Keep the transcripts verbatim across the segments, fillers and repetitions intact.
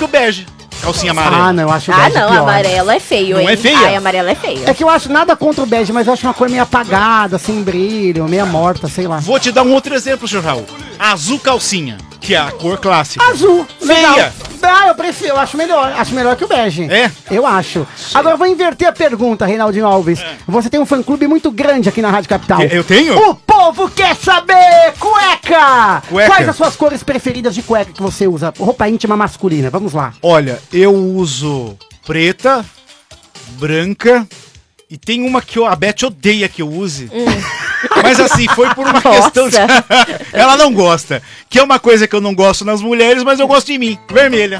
que o bege. Calcinha amarela. Ah, não, eu acho o Ah, bege não, pior. amarelo é feio, Não hein? é feia? Ai, amarelo é feio. É que eu acho nada contra o bege, mas eu acho uma cor meio apagada, sem brilho, meio morta, sei lá. Vou te dar um outro exemplo, senhor Raul. Azul calcinha, que é a cor clássica. Azul, legal. Feia. Ah, eu prefiro, eu acho melhor. Acho melhor que o bege. É? Eu acho. Agora eu vou inverter a pergunta, Reinaldinho Alves. Você tem um fã-clube muito grande aqui na Rádio Capital. Eu tenho? O povo quer saber! Cueca! Cueca. Quais as suas cores preferidas de cueca que você usa? Roupa íntima masculina, vamos lá. Olha, eu uso preta, branca e tem uma que eu, a Beth odeia que eu use. Mas assim, foi por uma Nossa. questão de... Ela não gosta. Que é uma coisa que eu não gosto nas mulheres, mas eu gosto de mim. Vermelha.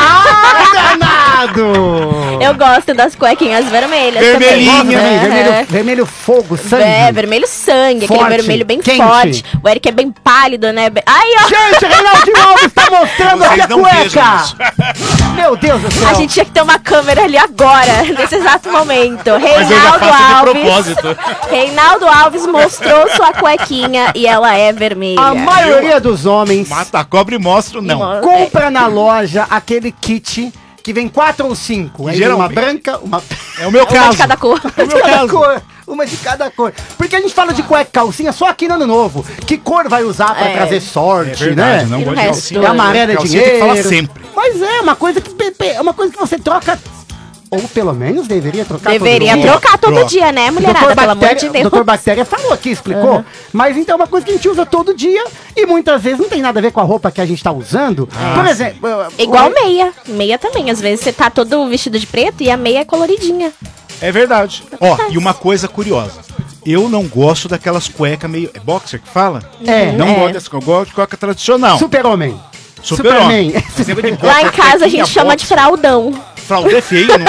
Ah, danado! Eu gosto das cuequinhas vermelhas Vermelhinha. também. Também, É. vermelho, vermelho fogo, sangue. É, vermelho sangue, Forte, aquele vermelho bem quente. forte. O Eric é bem pálido, né? Be- Ai, ó! Gente, Reinaldinho Alves tá mostrando Vocês aqui a não vejam cueca! isso. Meu Deus do céu! A gente tinha que ter uma câmera ali agora, nesse exato momento. Mas eu já Reinaldo faço de Alves. propósito. Reinaldo Alves mostrou sua cuequinha e ela é vermelha. A maioria dos homens Mata a cobra e mostro, não. Mo- compra na loja aquele kit que vem quatro ou cinco. Aí vem uma Geralmente. branca, uma... É o meu Uma caso. de cada cor. É o meu cada caso. cor. Uma de cada cor. Porque a gente fala de cueca e calcinha só aqui no ano novo. Que cor vai usar pra É. trazer sorte, É verdade, né? não E o gosto de resto? calcinha. E amarelo é Calcinha dinheiro. tem que falar sempre. Mas é uma coisa que é uma coisa que você troca, ou pelo menos deveria trocar Deveria todo dia. trocar todo Troca. dia, né, O mulherada? doutor Pelo amor de Bactéria, o Deus. doutor Bactéria falou aqui, explicou. Mas então é uma coisa que a gente usa todo dia e muitas vezes não tem nada a ver com a roupa que a gente tá usando. Por exemplo... Igual o- meia. Meia também. Às vezes você tá todo vestido de preto e a meia é coloridinha. É verdade. Ó, e uma coisa curiosa. Eu não gosto daquelas cuecas meio... É boxer que fala? É, Não É. gosto dessa, eu gosto de cueca tradicional. Super-homem. Super-homem. Superman. Mas lembra de Lá em boxer, casa a cuequinha gente chama de boxer. fraldão. Fralda é feio, não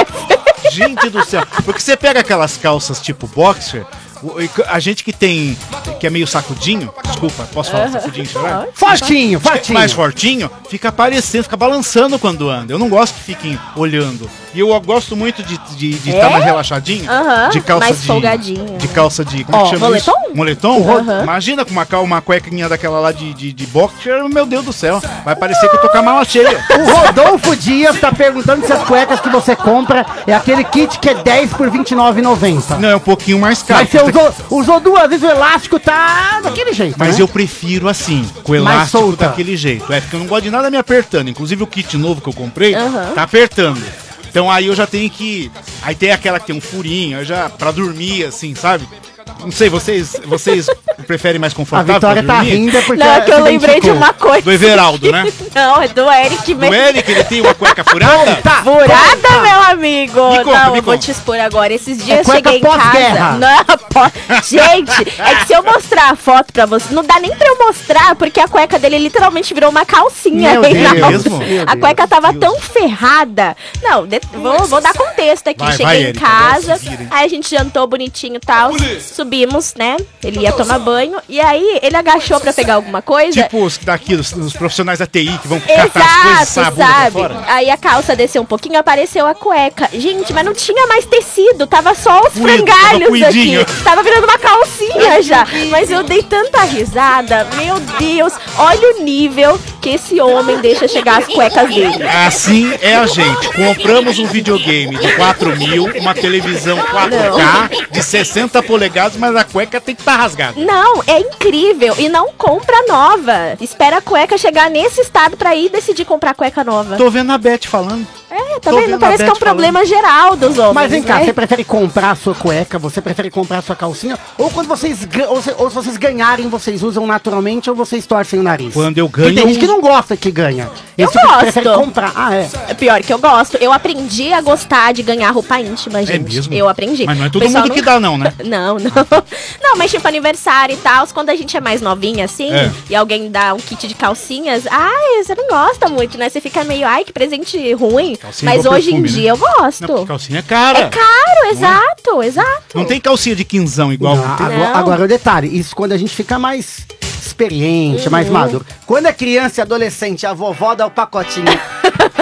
é? Gente do céu. Porque você pega aquelas calças tipo boxer, o- e a gente que tem, que é meio sacudinho, desculpa, posso falar sacudinho, será? Fortinho, fortinho. Mais fortinho, fica aparecendo, fica balançando quando anda. Eu não gosto que fiquem olhando. E eu gosto muito de estar de, de É? tá mais relaxadinho. Aham, De calça mais de. folgadinho. De calça de. Como Ó, é que chama moletom? isso? Moletom? Aham. Imagina com uma, cal- uma cuequinha daquela lá de, de, de boxer, meu Deus do céu. Vai parecer que eu tô com a mala cheia. O Rodolfo Dias tá perguntando se as cuecas que você compra é aquele kit que é dez por vinte e nove reais e noventa centavos. Não, é um pouquinho mais caro. Mas você usou, usou duas vezes o elástico, tá daquele jeito, Mas né? eu prefiro assim, com o Mais elástico solta. daquele jeito. É, porque eu não gosto de nada me apertando. Inclusive o kit novo que eu comprei, Aham. tá apertando. Então aí eu já tenho que... Aí tem aquela que tem um furinho, eu já pra dormir, assim, sabe? Não sei, vocês, vocês preferem mais A confortável Vitória pra tá dormir? rindo é porque Não, é que eu se lembrei de identificou. uma coisa. Do Everaldo, né? Não, é do Eric Do mesmo. Eric, ele tem uma cueca furada? Tá, Furada, tá. meu amigo! Me conta, não, me eu vou conta. te expor agora. Esses dias É eu cueca cheguei em casa. pós-guerra. Não, pó... Gente, é que se eu mostrar a foto pra você, não dá nem pra eu mostrar, porque a cueca dele literalmente virou uma calcinha. Meu Deus, Reinaldo. mesmo? Meu A Deus. cueca tava tão ferrada. Não, de- vou, vou dar contexto aqui. Vai, Cheguei vai, em Erika, casa, agora se vira, hein? aí a gente jantou bonitinho e tal. Subimos, né? Ele ia tomar banho. E aí ele agachou pra pegar alguma coisa. Tipo os daqui, os, os profissionais da T I que vão catar as coisas, Exato, sabe? Pra sabe? fora. Aí a calça desceu um pouquinho, apareceu a cueca. Gente, mas não tinha mais tecido, tava só os Puído, frangalhos tava puidinho. aqui. Tava virando uma calcinha já. Mas eu dei tanta risada, meu Deus. Olha o nível que esse homem deixa chegar as cuecas dele. Assim é a gente. Compramos um videogame de quatro mil, uma televisão quatro K de sessenta polegadas, mas a cueca tem que estar rasgada. Não, é incrível. E não compra nova. Espera a cueca chegar nesse estado pra ir decidir comprar cueca nova. Tô vendo a Beth falando. É, tá tô vendo? vendo Parece a que é um Beth problema geral dos homens. Mas vem cá, né? você prefere comprar a sua cueca, você prefere comprar a sua calcinha, ou quando vocês, ga- ou se, ou se vocês ganharem, vocês usam naturalmente, ou vocês torcem o nariz? Quando eu ganho, E tem eu gente que uso. não gosta que ganha. Eu Esse tipo que gosto. prefere comprar. Ah, é. É pior que eu gosto. Eu aprendi a gostar de ganhar roupa íntima, gente. mesmo? Eu aprendi. Mas não é todo O pessoal mundo que dá, não, né? Não, não. Não, mas tipo aniversário e tal, quando a gente é mais novinha assim, É. e alguém dá um kit de calcinhas, ai, você não gosta muito, né? Você fica meio, ai, que presente ruim. Calcinha Mas igual hoje em perfume, né? dia eu gosto. Não, porque calcinha é cara. É caro, exato, exato. Não tem calcinha de quinzão igual. Não, tem. agora, Não. agora o detalhe, isso quando a gente fica mais experiente, mais Uhum. maduro. Quando é criança e adolescente, a vovó dá o pacotinho.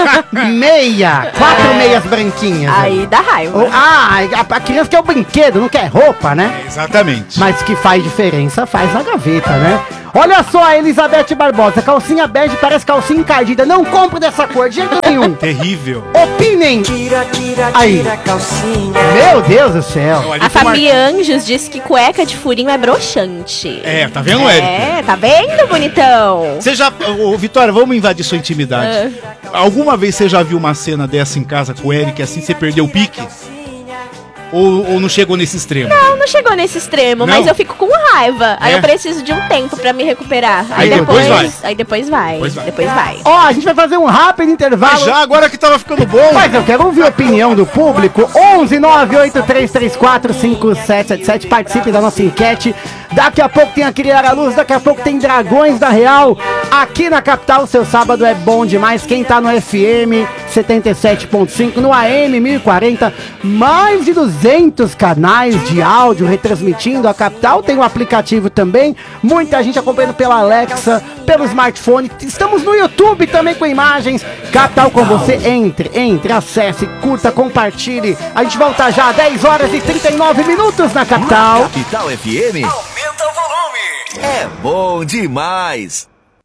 Meia, quatro é. meias branquinhas. Aí dá raiva. Oh, ah, a, a criança quer o brinquedo, não quer roupa, né? É, exatamente. Mas que faz diferença, faz na gaveta, né? Olha só a Elizabeth Barbosa, calcinha bege parece calcinha encardida. Não compre dessa cor de jeito nenhum. Terrível. Opinem. Tira, tira, aí. tira a calcinha. Meu Deus do céu. A Fabi Anjos disse que cueca de furinho é broxante. É, tá vendo, Eric? É, tá vendo, bonitão? Você já... Ô, Vitória, vamos invadir sua intimidade. É. Alguma vez você já viu uma cena dessa em casa com o Eric, assim, você perdeu o pique? Ou, ou não chegou nesse extremo? Não, não chegou nesse extremo, não? Mas eu fico com raiva. Aí é? eu preciso de um tempo pra me recuperar. Aí, aí depois, depois vai. Aí depois vai. Depois vai. Depois vai. Ó, oh, a gente vai fazer um rápido intervalo. Mas já agora que tava ficando bom. Mas eu quero ouvir a opinião do público. onze nove oito três três quatro cinco sete sete sete. Participe da nossa enquete. Daqui a pouco tem a Criar a Luz, daqui a pouco tem Dragões da Real. Aqui na capital, seu sábado é bom demais. Quem tá no F M setenta e sete ponto cinco, no A M mil e quarenta, mais de duzentos canais de áudio retransmitindo a capital. Tem o aplicativo também. Muita gente acompanhando pela Alexa, pelo smartphone. Estamos no YouTube também com imagens. Capital com você. Entre, entre, acesse, curta, compartilhe. A gente volta já, dez horas e trinta e nove minutos na capital. Capital F M. Aumenta o volume. É bom demais.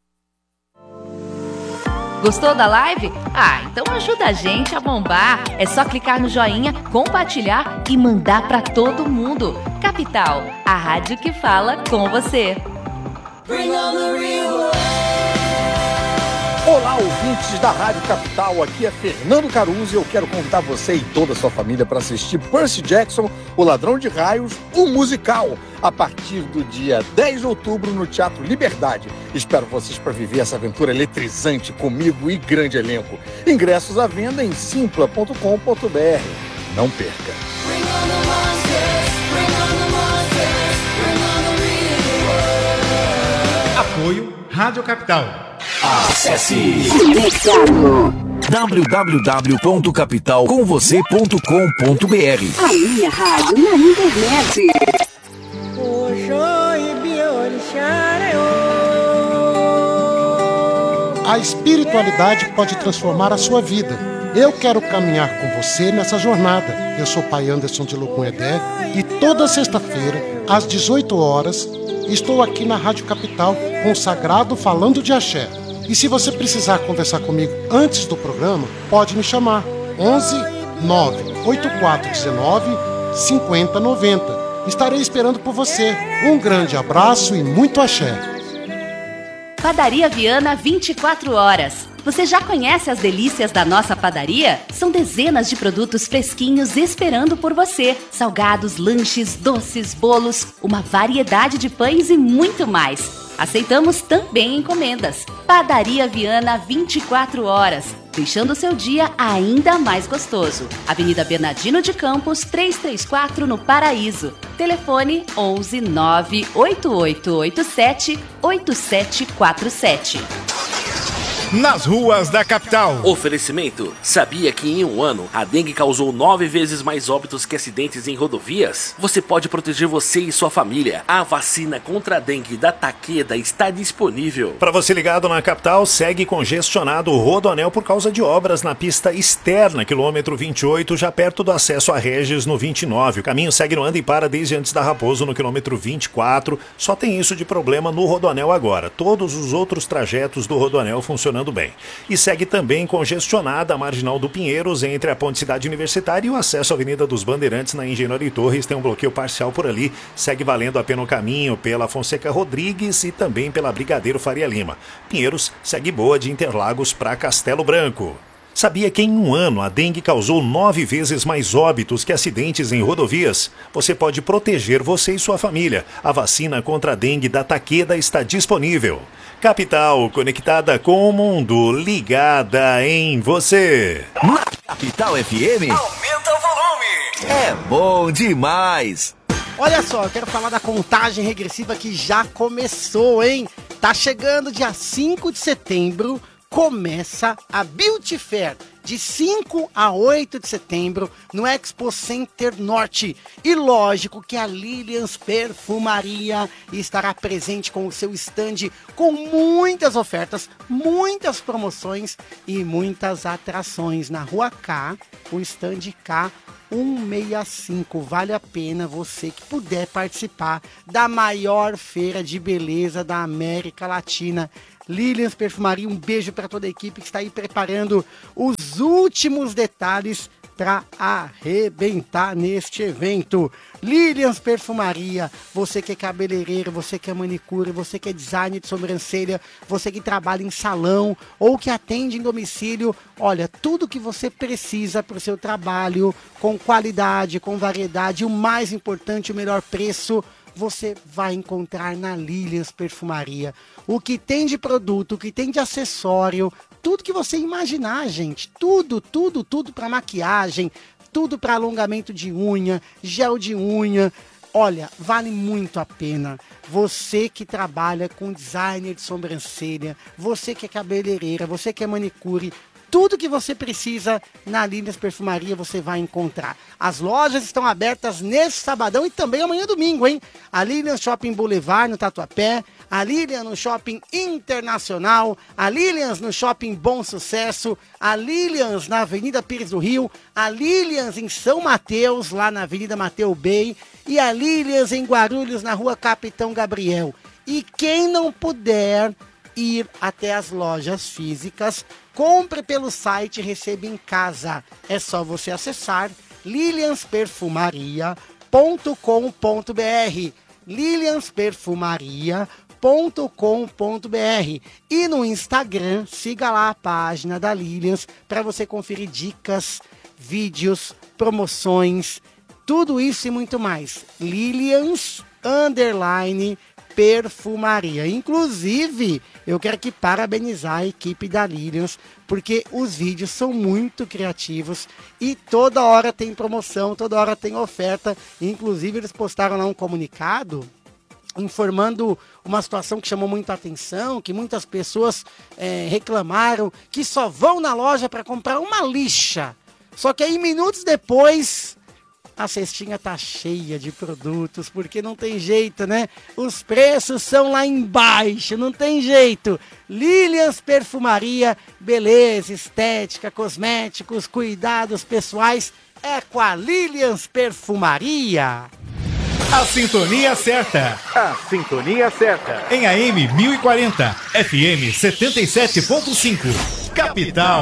Gostou da live? Ah, então ajuda a gente a bombar. É só clicar no joinha, compartilhar e mandar pra todo mundo. Capital, a rádio que fala com você. Olá, ouvintes da Rádio Capital, aqui é Fernando Caruso e eu quero convidar você e toda a sua família para assistir Percy Jackson, O Ladrão de Raios, o musical, a partir do dia dez de outubro no Teatro Liberdade. Espero vocês para viver essa aventura eletrizante comigo e grande elenco. Ingressos à venda em simpla ponto com ponto b r. Não perca! Apoio Rádio Capital. Acesse w w w ponto capital com você ponto com ponto b r. A minha rádio na internet. A espiritualidade pode transformar a sua vida. Eu quero caminhar com você nessa jornada. Eu sou pai Anderson de Locunhedé e toda sexta-feira, às dezoito horas, estou aqui na Rádio Capital com o Sagrado falando de axé. E se você precisar conversar comigo antes do programa, pode me chamar. onze nove oito quatro um nove cinco zero nove zero. Estarei esperando por você. Um grande abraço e muito axé. Padaria Viana vinte e quatro horas. Você já conhece as delícias da nossa padaria? São dezenas de produtos fresquinhos esperando por você. Salgados, lanches, doces, bolos, uma variedade de pães e muito mais. Aceitamos também encomendas. Padaria Viana vinte e quatro horas, deixando o seu dia ainda mais gostoso. Avenida Bernardino de Campos, trezentos e trinta e quatro, no Paraíso. Telefone onze nove oito oito oito sete oito sete quatro sete. Nas ruas da capital. Oferecimento. Sabia que em um ano a dengue causou nove vezes mais óbitos que acidentes em rodovias? Você pode proteger você e sua família. A vacina contra a dengue da Takeda está disponível. Para você ligado na capital, segue congestionado o Rodoanel por causa de obras na pista externa, quilômetro vinte e oito, já perto do acesso a Regis no vinte e nove. O caminho segue no anda e para desde antes da Raposo no quilômetro vinte e quatro. Só tem isso de problema no Rodoanel agora. Todos os outros trajetos do Rodoanel funcionam bem. E segue também congestionada a Marginal do Pinheiros entre a Ponte Cidade Universitária e o acesso à Avenida dos Bandeirantes na Engenheiro e Torres. Tem um bloqueio parcial por ali. Segue valendo a pena o caminho pela Fonseca Rodrigues e também pela Brigadeiro Faria Lima. Pinheiros segue boa de Interlagos para Castelo Branco. Sabia que em um ano a dengue causou nove vezes mais óbitos que acidentes em rodovias? Você pode proteger você e sua família. A vacina contra a dengue da Takeda está disponível. Capital, conectada com o mundo, ligada em você. Capital F M. Aumenta o volume. É bom demais. Olha só, eu quero falar da contagem regressiva que já começou, hein? Tá chegando dia cinco de setembro. Começa a Beauty Fair. de cinco a oito de setembro, no Expo Center Norte. E lógico que a Lilians Perfumaria estará presente com o seu stand com muitas ofertas, muitas promoções e muitas atrações. Na Rua K, o stand K cento e sessenta e cinco. Vale a pena você que puder participar da maior feira de beleza da América Latina. Lilians Perfumaria, um beijo para toda a equipe que está aí preparando os últimos detalhes para arrebentar neste evento. Lilians Perfumaria, você que é cabeleireiro, você que é manicure, você que é designer de sobrancelha, você que trabalha em salão ou que atende em domicílio, olha, tudo que você precisa para o seu trabalho, com qualidade, com variedade, o mais importante, o melhor preço, você vai encontrar na Lilians Perfumaria. O que tem de produto, o que tem de acessório, tudo que você imaginar, gente. Tudo, tudo, tudo para maquiagem, tudo para alongamento de unha, gel de unha. Olha, vale muito a pena. Você que trabalha com designer de sobrancelha, você que é cabeleireira, você que é manicure, tudo que você precisa na Lilians Perfumaria você vai encontrar. As lojas estão abertas nesse sabadão e também amanhã domingo, hein? A Lilians Shopping Boulevard no Tatuapé, a Lilians no Shopping Internacional, a Lilians no Shopping Bom Sucesso, a Lilians na Avenida Pires do Rio, a Lilians em São Mateus, lá na Avenida Mateu Bey, e a Lilians em Guarulhos, na Rua Capitão Gabriel. E quem não puder ir até as lojas físicas, compre pelo site e receba em casa. É só você acessar lilians perfumaria ponto com ponto b r, lilians perfumaria ponto com ponto b r, e no Instagram siga lá a página da Lilians para você conferir dicas, vídeos, promoções, tudo isso e muito mais. Lilians underline Perfumaria. Inclusive, eu quero aqui parabenizar a equipe da Lilians, porque os vídeos são muito criativos e toda hora tem promoção, toda hora tem oferta. Inclusive, eles postaram lá um comunicado informando uma situação que chamou muita atenção, que muitas pessoas é, reclamaram que só vão na loja para comprar uma lixa. Só que aí, minutos depois, a cestinha tá cheia de produtos, porque não tem jeito, né? Os preços são lá embaixo, não tem jeito. Lilians Perfumaria, beleza, estética, cosméticos, cuidados pessoais, é com a Lilians Perfumaria. A sintonia certa. A sintonia certa. Em A M mil e quarenta, F M setenta e sete ponto cinco, Capital.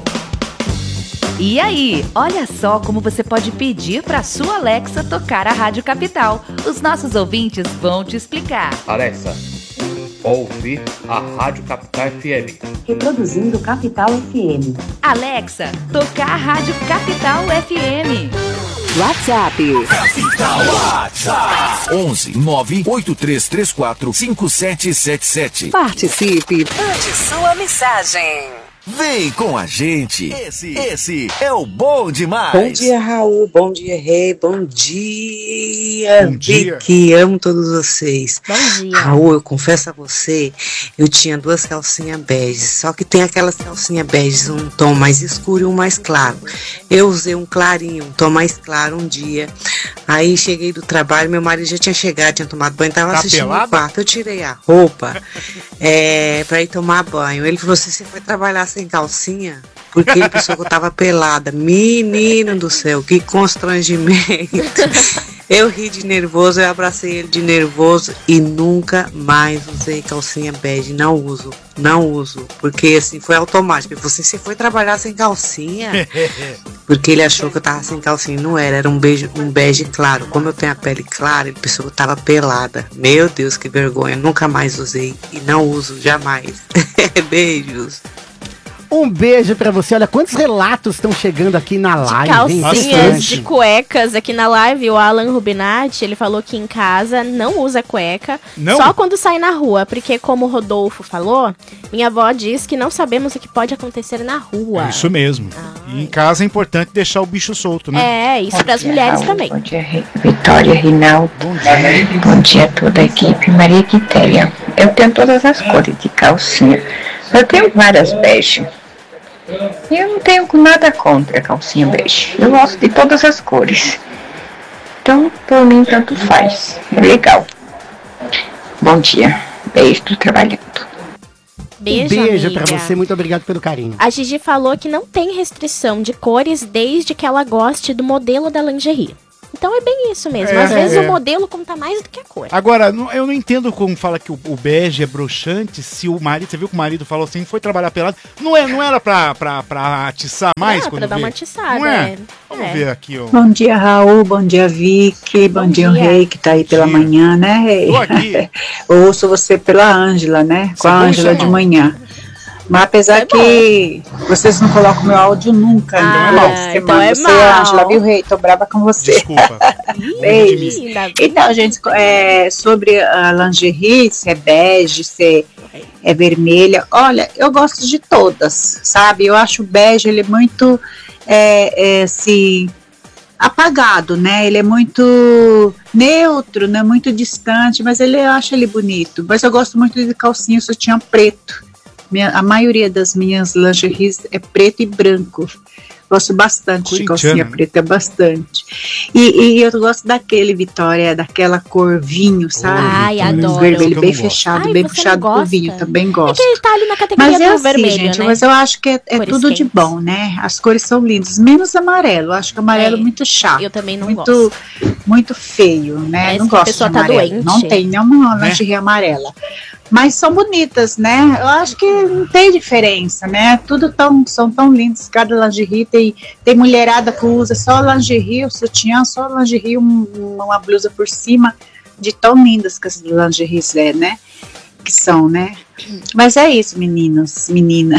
E aí, olha só como você pode pedir para sua Alexa tocar a Rádio Capital. Os nossos ouvintes vão te explicar. Alexa, ouve a Rádio Capital F M. Reproduzindo Capital F M. Alexa, tocar a Rádio Capital F M. WhatsApp. Capital WhatsApp. onze nove oito três três quatro cinco sete sete sete. Participe. Mande sua mensagem. Vem com a gente. Esse, esse é o Bom Demais. Bom dia, Raul. Bom dia, Rei. Bom dia. Bom dia. Que amo todos vocês. Bom dia. Raul, eu confesso a você, eu tinha duas calcinhas bege, só que tem aquelas calcinhas bege, um tom mais escuro e um mais claro. Eu usei um clarinho, um tom mais claro um dia. Aí cheguei do trabalho, meu marido já tinha chegado, tinha tomado banho, tava Tá assistindo pelada? no quarto. Eu tirei a roupa é, pra ir tomar banho. Ele falou assim, você foi trabalhar sem calcinha? Porque ele pensou que eu tava pelada. Menino do céu, que constrangimento. Eu ri de nervoso, eu abracei ele de nervoso e nunca mais usei calcinha bege. Não uso, não uso. Porque assim, foi automático. Ele falou assim, você foi trabalhar sem calcinha? Porque ele achou que eu tava sem calcinha. Não era, era um, beijo, um bege claro. Como eu tenho a pele clara, ele pensou que eu tava pelada. Meu Deus, que vergonha. Nunca mais usei e não uso, jamais. Beijos. Um beijo pra você. Olha quantos relatos estão chegando aqui na live. De calcinhas, Bastante. de cuecas aqui na live. O Alan Rubinati, ele falou que em casa não usa cueca, Não? só quando sai na rua. Porque como o Rodolfo falou, minha avó diz que não sabemos o que pode acontecer na rua. É isso mesmo. E em casa é importante deixar o bicho solto, né? É, isso para as mulheres Raul, também. Bom dia, Re- Vitória, Rinaldo. Bom dia. Bom dia a toda a equipe. Maria Quitéria. Eu tenho todas as cores de calcinha. Eu tenho várias bege. Eu não tenho nada contra a calcinha bege. Eu gosto de todas as cores. Então, por mim, tanto faz. É legal. Bom dia. Beijo, tô trabalhando. Beijo, um beijo amiga. pra você, muito obrigado pelo carinho. A Gigi falou que não tem restrição de cores desde que ela goste do modelo da lingerie. Então é bem isso mesmo. É, Às vezes é. o modelo conta mais do que a cor. Agora, não- eu não entendo como fala que o, o bege é broxante se o marido, você viu que o marido falou assim, foi trabalhar pelado. Não, é, não era pra, pra, pra atiçar mais? Ah, quando pra dar vê? uma atiçada, Não é? é. Vamos É. ver aqui, ó. Bom dia, Raul. Bom dia, Vicky. Bom, dia, o dia. Rei, que tá aí pela manhã, né, Rei? Tô aqui. Eu ouço você pela Ângela, né? Com Isso é a bom, Ângela isso é de bom. manhã. Mas apesar que vocês não colocam meu áudio nunca, Ah, né? então Você, é manda, você, mal. Ângela, viu, Rei? Tô brava com você. Desculpa. Beijos. Ih, ainda bem. Então, gente, é, sobre a lingerie, se é bege, se é vermelha, olha, eu gosto de todas, sabe? Eu acho o bege, ele é muito, é, é, assim, apagado, né? Ele é muito neutro, né? Muito distante, mas ele, eu acho ele bonito. Mas eu gosto muito de calcinha sutiã preto. Minha, a maioria das minhas lingeries é preto e branco. Gosto bastante de calcinha Corintiana, né? preta, bastante. E, e eu gosto daquele, Vitória, daquela cor vinho, sabe? Ai, Um adoro. vermelho Isso que eu bem não gosto. fechado, Ai, bem você não puxado por gosta? vinho, também É gosto. que ele tá ali na categoria Mas é do assim, vermelho, gente, né? mas eu acho que é, é Cores tudo de quentes. bom, né? As cores são lindas, menos amarelo. Eu acho que amarelo é, É, muito chato. eu também não muito, gosto. Muito feio, né? Parece não que a gosto pessoa de tá amarelo. doente. Não tem nenhuma Né? lingerie amarela. Mas são bonitas, né? Eu acho que não tem diferença, né? Tudo tão, são tão lindos. Cada lingerie tem, tem mulherada que usa só lingerie, o sutiã, só lingerie, um, uma blusa por cima, de tão lindas que as lingeries é, né? Que são, né? Mas é isso, meninos, menina.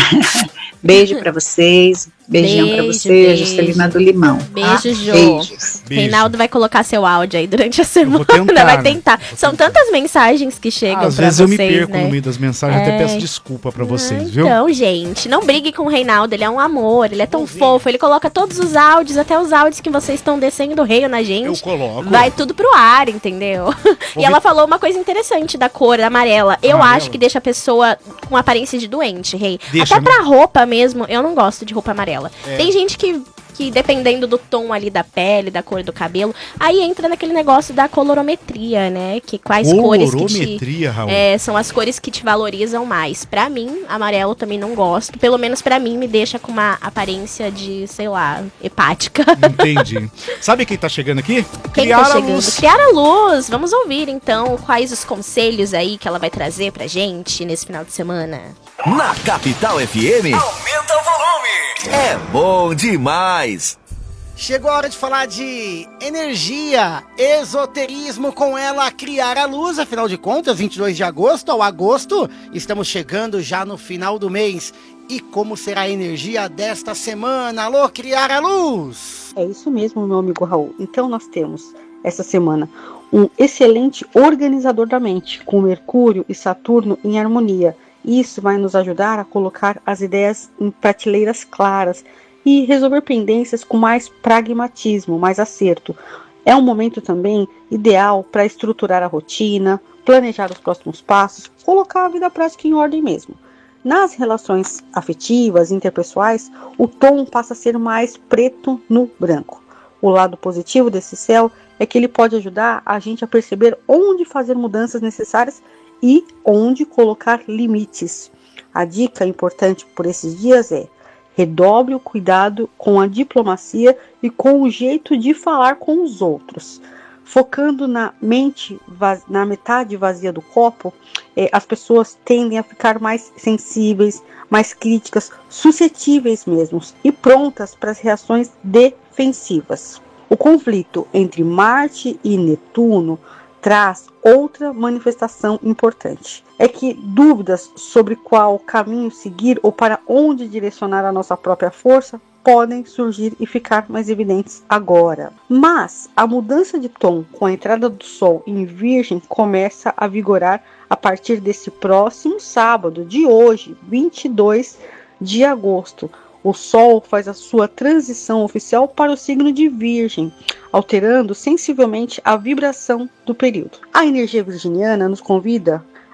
Beijo pra vocês. Beijão pra Beijo, você, beijo. Juscelina do Limão. tá? Beijo, Jô. Beijos. Beijo. Reinaldo vai colocar seu áudio aí durante a semana. vou tentar, vai né? tentar. São tantas mensagens que chegam Às pra vezes vocês, eu me perco né? no meio das mensagens, É. até peço desculpa pra vocês, Ah, viu? Então, gente, não brigue com o Reinaldo, ele é um amor, ele é tão fofo, ele coloca todos os áudios, até os áudios que vocês estão descendo o reio na gente. Eu coloco. Vai tudo pro ar, entendeu? e ver- ela falou uma coisa interessante da cor amarela. Eu Amarela? acho que deixa a pessoa com aparência de doente, Rei. Deixa, Até né? pra roupa mesmo, eu não gosto de roupa amarela. É. Tem gente que, que, dependendo do tom ali da pele, da cor do cabelo, aí entra naquele negócio da colorometria, né? Que quais cores que te... Colorometria, Raul. É, são as cores que te valorizam mais. Pra mim, amarelo também não gosto. Pelo menos pra mim, me deixa com uma aparência de, sei lá, hepática. Entendi. Sabe quem tá chegando aqui? Quem Criara tá chegando? Luz. Criara Luz. Vamos ouvir, então, quais os conselhos aí que ela vai trazer pra gente nesse final de semana. Na Capital F M. Aumenta o volume. É bom demais. Chegou a hora de falar de energia, esoterismo com ela, criar a luz. Afinal de contas, vinte e dois de agosto ao agosto, estamos chegando já no final do mês. E como será a energia desta semana? Alô, criar a luz! É isso mesmo, meu amigo Raul. Então nós temos, essa semana, um excelente organizador da mente, com Mercúrio e Saturno em harmonia. Isso vai nos ajudar a colocar as ideias em prateleiras claras e resolver pendências com mais pragmatismo, mais acerto. É um momento também ideal para estruturar a rotina, planejar os próximos passos, colocar a vida prática em ordem mesmo. Nas relações afetivas, interpessoais, o tom passa a ser mais preto no branco. O lado positivo desse céu é que ele pode ajudar a gente a perceber onde fazer mudanças necessárias e onde colocar limites. A dica importante por esses dias é: redobre o cuidado com a diplomacia e com o jeito de falar com os outros. Focando na mente, na metade vazia do copo, eh, as pessoas tendem a ficar mais sensíveis, mais críticas, suscetíveis mesmo e prontas para as reações defensivas. O conflito entre Marte e Netuno traz outra manifestação importante. É que dúvidas sobre qual caminho seguir ou para onde direcionar a nossa própria força podem surgir e ficar mais evidentes agora. Mas a mudança de tom com a entrada do Sol em Virgem começa a vigorar a partir desse próximo sábado, de hoje, vinte e dois de agosto. O Sol faz a sua transição oficial para o signo de Virgem, alterando sensivelmente a vibração do período. A energia virginiana nos convida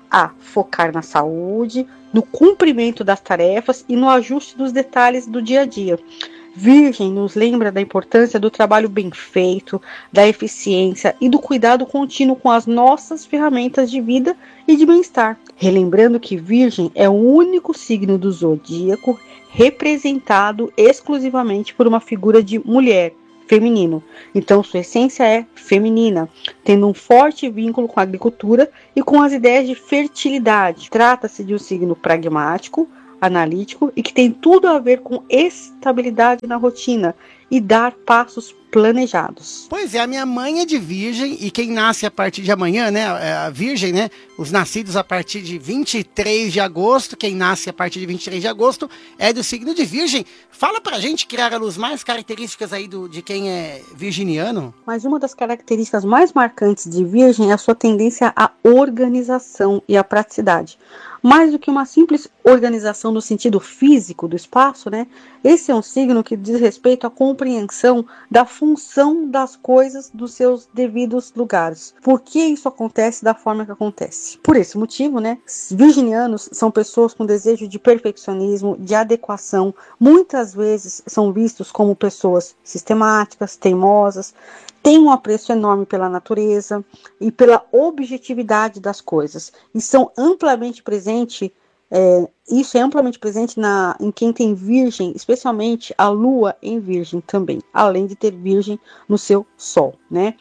a focar na saúde, no cumprimento das tarefas e no ajuste dos detalhes do dia a dia. Virgem nos lembra da importância do trabalho bem feito, da eficiência e do cuidado contínuo com as nossas ferramentas de vida e de bem-estar. Relembrando que Virgem é o único signo do zodíaco representado exclusivamente por uma figura de mulher, feminino. Então, sua essência é feminina, tendo um forte vínculo com a agricultura e com as ideias de fertilidade. Trata-se de um signo pragmático, analítico e que tem tudo a ver com estabilidade na rotina e dar passos planejados. Pois é, a minha mãe é de Virgem e quem nasce a partir de amanhã, né, a Virgem, né, os nascidos a partir de vinte e três de agosto, quem nasce a partir de vinte e três de agosto é do signo de Virgem. Fala pra gente, Criar a Luz, mais características aí do, de quem é virginiano. Mas uma das características mais marcantes de Virgem é a sua tendência à organização e à praticidade. Mais do que uma simples organização no sentido físico do espaço, né? Esse é um signo que diz respeito à compreensão da função das coisas dos seus devidos lugares. Por que isso acontece da forma que acontece? Por esse motivo, né? Virginianos são pessoas com desejo de perfeccionismo, de adequação. Muitas vezes são vistos como pessoas sistemáticas, teimosas, têm um apreço enorme pela natureza e pela objetividade das coisas. E são amplamente presentes, é, isso é amplamente presente na, em quem tem Virgem, especialmente a Lua em Virgem também, além de ter Virgem no seu Sol, né?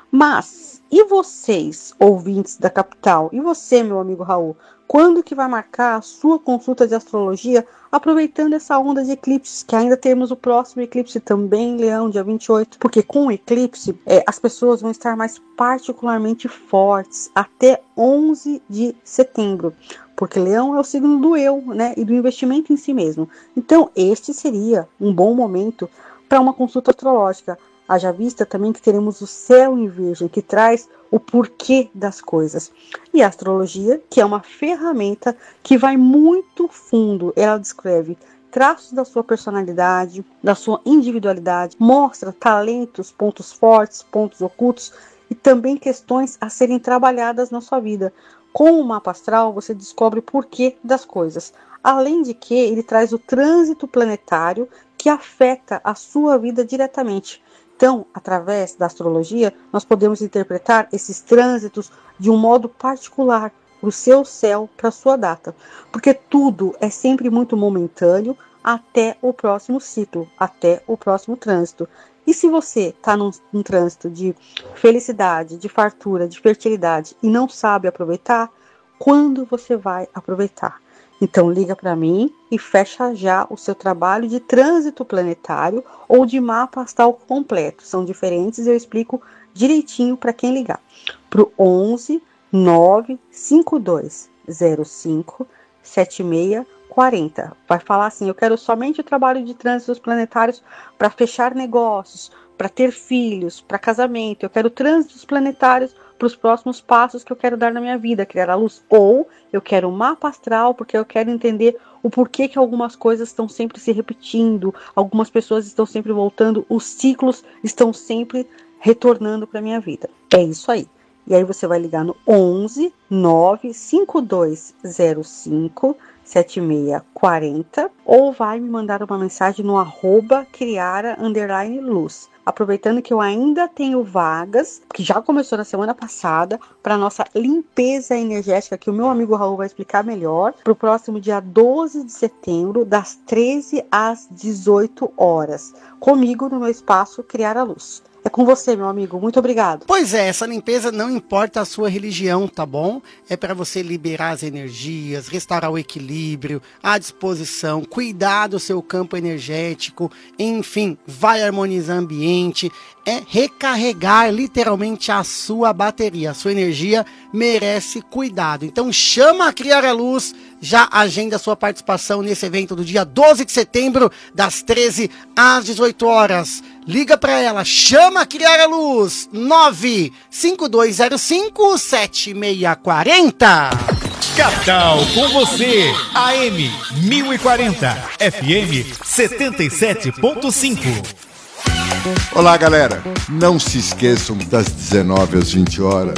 Mas, e vocês, ouvintes da capital? E você, meu amigo Raul? Quando que vai marcar a sua consulta de astrologia, aproveitando essa onda de eclipses, que ainda temos o próximo eclipse também em Leão, dia vinte e oito, porque com o eclipse, é, as pessoas vão estar mais particularmente fortes até onze de setembro, porque Leão é o signo do eu, né, e do investimento em si mesmo. Então, este seria um bom momento para uma consulta astrológica. Haja vista também que teremos o céu em Virgem, que traz o porquê das coisas. E a astrologia, que é uma ferramenta que vai muito fundo. Ela descreve traços da sua personalidade, da sua individualidade, mostra talentos, pontos fortes, pontos ocultos e também questões a serem trabalhadas na sua vida. Com o mapa astral, você descobre o porquê das coisas. Além de que ele traz o trânsito planetário que afeta a sua vida diretamente. Então, através da astrologia, nós podemos interpretar esses trânsitos de um modo particular para o seu céu, para a sua data. Porque tudo é sempre muito momentâneo até o próximo ciclo, até o próximo trânsito. E se você está num, num trânsito de felicidade, de fartura, de fertilidade e não sabe aproveitar, quando você vai aproveitar? Então liga para mim e fecha já o seu trabalho de trânsito planetário ou de mapa astral completo. São diferentes e eu explico direitinho para quem ligar. Para o onze nove cinco dois zero cinco sete seis quatro zero. Vai falar assim, eu quero somente o trabalho de trânsitos planetários para fechar negócios, para ter filhos, para casamento. Eu quero trânsitos planetários para os próximos passos que eu quero dar na minha vida, criar a luz. Ou eu quero um mapa astral porque eu quero entender o porquê que algumas coisas estão sempre se repetindo, algumas pessoas estão sempre voltando, os ciclos estão sempre retornando para a minha vida. É isso aí. E aí você vai ligar no onze nove cinco dois zero cinco sete seis quatro zero ou vai me mandar uma mensagem no arroba criara underline luz. Aproveitando que eu ainda tenho vagas, que já começou na semana passada, para nossa limpeza energética, que o meu amigo Raul vai explicar melhor, para o próximo dia doze de setembro, das treze às dezoito horas, comigo no meu espaço Criar a Luz. É com você, meu amigo. Muito obrigado. Pois é, essa limpeza não importa a sua religião, tá bom? É para você liberar as energias, restaurar o equilíbrio, a disposição, cuidar do seu campo energético, enfim, vai harmonizar o ambiente, é recarregar literalmente a sua bateria. A sua energia merece cuidado. Então chama a Criar a Luz, já agenda a sua participação nesse evento do dia doze de setembro, das treze às dezoito horas. Liga para ela, chama a Criar a Luz, nove cinco dois zero cinco sete seis quatro zero. Capital com você, A M mil e quarenta, F M setenta e sete ponto cinco. Olá, galera. Não se esqueçam das dezenove às vinte horas.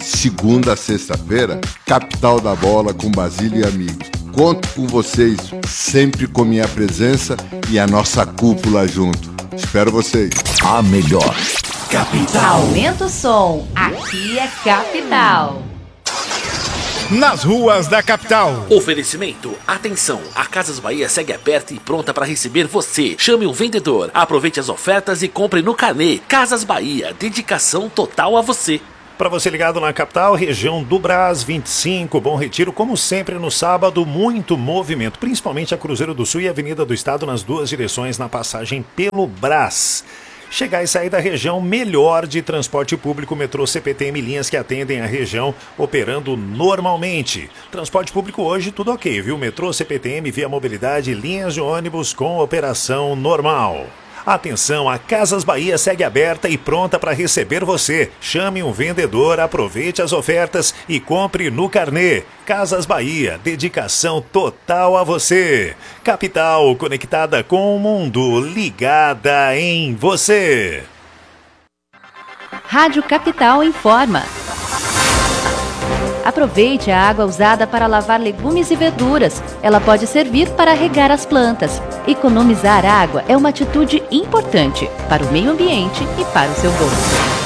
segunda a sexta-feira, Capital da Bola com Basílio e amigos. Conto com vocês sempre com minha presença e a nossa cúpula junto. Espero vocês. A melhor. Capital. Aumenta o som. Aqui é Capital. Nas ruas da capital. Oferecimento. Atenção, a Casas Bahia segue aberta e pronta para receber você. Chame um vendedor, aproveite as ofertas e compre no carnê. Casas Bahia, dedicação total a você. Para você ligado na capital, região do Brás, vinte e cinco, Bom Retiro, como sempre no sábado, muito movimento, principalmente a Cruzeiro do Sul e a Avenida do Estado nas duas direções na passagem pelo Brás. Chegar e sair da região melhor de transporte público, metrô C P T M, linhas que atendem a região operando normalmente. Transporte público hoje tudo ok, viu? Metrô C P T M, Via Mobilidade, linhas de ônibus com operação normal. Atenção, a Casas Bahia segue aberta e pronta para receber você. Chame um vendedor, aproveite as ofertas e compre no carnê. Casas Bahia, dedicação total a você. Capital, conectada com o mundo, ligada em você. Rádio Capital informa. Aproveite a água usada para lavar legumes e verduras. Ela pode servir para regar as plantas. Economizar água é uma atitude importante para o meio ambiente e para o seu bolso.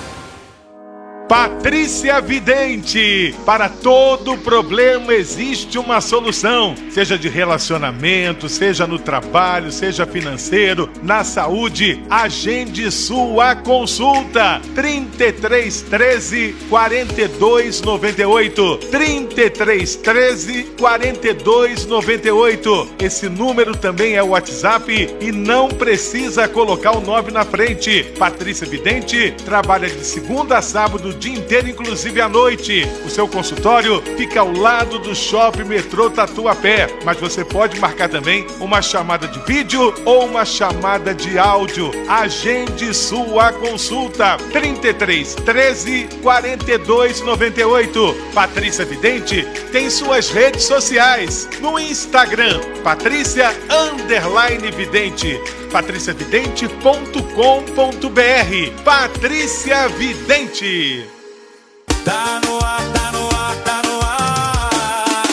Patrícia Vidente, para todo problema existe uma solução, seja de relacionamento, seja no trabalho, seja financeiro, na saúde. Agende sua consulta, trinta e três, treze, quarenta e dois, noventa e oito, trinta e três, treze, quarenta e dois, noventa e oito. Esse número também é o WhatsApp e não precisa colocar o nove na frente. Patrícia Vidente trabalha de segunda a sábado, dia inteiro, inclusive à noite. O seu consultório fica ao lado do Shopping Metrô Tatuapé, mas você pode marcar também uma chamada de vídeo ou uma chamada de áudio. Agende sua consulta, trinta e três, treze, quarenta e dois, noventa e oito. Patrícia Vidente tem suas redes sociais no Instagram, Patrícia underline Vidente, patricia vidente ponto com ponto b r. Patrícia Vidente. Tá no ar, tá no ar, tá no ar.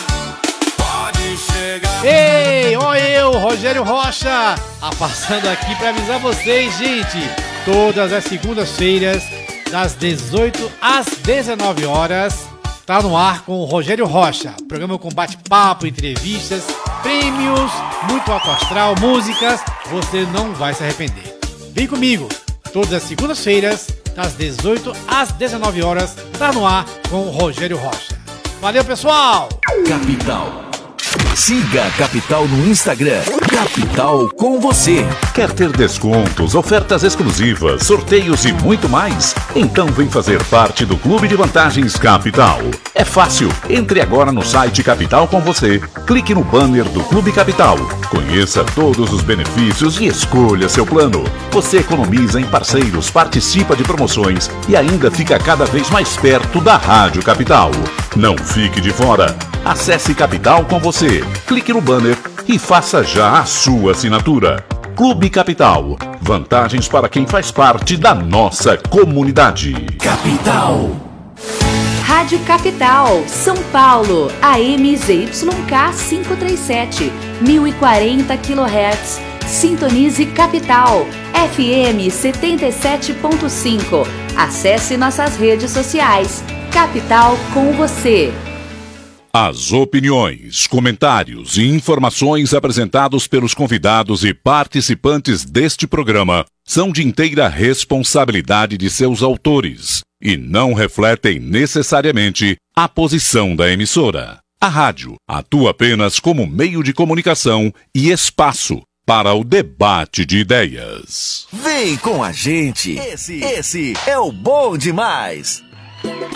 Pode chegar. Ei, ó eu, Rogério Rocha, a passando aqui pra avisar vocês, gente. Todas as segundas-feiras, das dezoito às dezenove horas, tá no ar com o Rogério Rocha. Programa com bate-papo, entrevistas, prêmios, muito alto astral, músicas. Você não vai se arrepender. Vem comigo, todas as segundas-feiras, das dezoito às dezenove horas, tá no ar com o Rogério Rocha. Valeu, pessoal! Capital. Siga a Capital no Instagram. Capital com você. Quer ter descontos, ofertas exclusivas, sorteios e muito mais? Então vem fazer parte do Clube de Vantagens Capital. É fácil. Entre agora no site Capital com você. Clique no banner do Clube Capital. Conheça todos os benefícios e escolha seu plano. Você economiza em parceiros, participa de promoções e ainda fica cada vez mais perto da Rádio Capital. Não fique de fora. Acesse Capital com você. Clique no banner e faça já a sua assinatura. Clube Capital. Vantagens para quem faz parte da nossa comunidade. Capital. Rádio Capital, São Paulo, A M Z Y K quinhentos e trinta e sete, mil e quarenta quilohertz. Sintonize Capital, F M setenta e sete ponto cinco. Acesse nossas redes sociais. Capital com você. As opiniões, comentários e informações apresentados pelos convidados e participantes deste programa são de inteira responsabilidade de seus autores e não refletem necessariamente a posição da emissora. A rádio atua apenas como meio de comunicação e espaço para o debate de ideias. Vem com a gente. Esse, esse é o Bom Demais.